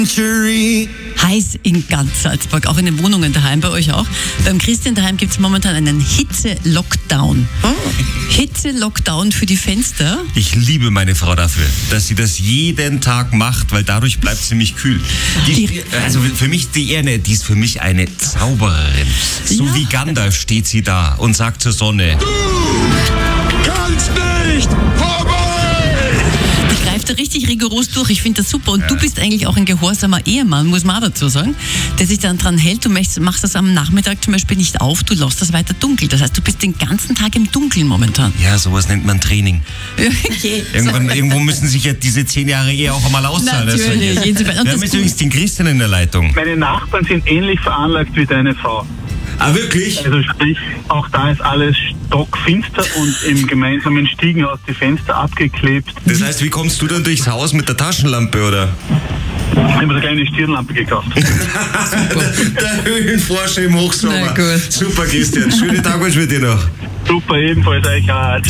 Heiß in ganz Salzburg, auch in den Wohnungen daheim, bei euch auch. Beim Christian daheim gibt es momentan einen Hitze-Lockdown. Hitze-Lockdown für die Fenster. Ich liebe meine Frau dafür, dass sie das jeden Tag macht, weil dadurch bleibt sie mich kühl. Also für mich die ist für mich eine Zaubererin. So wie Gandalf steht sie da und sagt zur Sonne: Du kannst nicht vorbei! Die greift da richtig rigoros durch. Ich finde das super. Und du bist eigentlich auch ein gehorsamer Ehemann, muss man auch dazu sagen, der sich dann dran hält. Du machst das am Nachmittag zum Beispiel nicht auf, du lässt das weiter dunkel. Das heißt, du bist den ganzen Tag im Dunkeln momentan. Ja, sowas nennt man Training. Okay. Irgendwo müssen sich ja diese 10 Jahre Ehe auch einmal auszahlen. Natürlich. Wir haben jetzt übrigens den Christian in der Leitung. Meine Nachbarn sind ähnlich veranlagt wie deine Frau. Ah, wirklich? Also sprich, auch da ist alles stockfinster und im gemeinsamen Stiegenhaus die Fenster abgeklebt. Das heißt, wie kommst du dann durchs Haus mit der Taschenlampe, oder? Ich habe mir eine kleine Stirnlampe gekauft. Der Höhenforscher im Hochsommer. Na gut. Super, Christian. Schönen Tag wünsche ich dir noch. Super, ebenfalls euch auch.